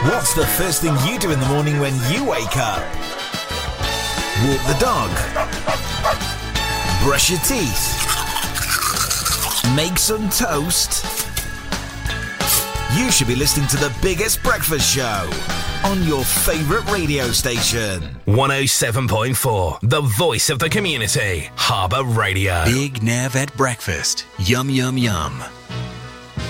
What's the first thing you do in the morning when you wake up? Walk the dog? Brush your teeth? Make some toast? You should be listening to the biggest breakfast show on your favourite radio station. 107.4, the voice of the community. Harbour Radio. Big Nev at breakfast. Yum, yum, yum.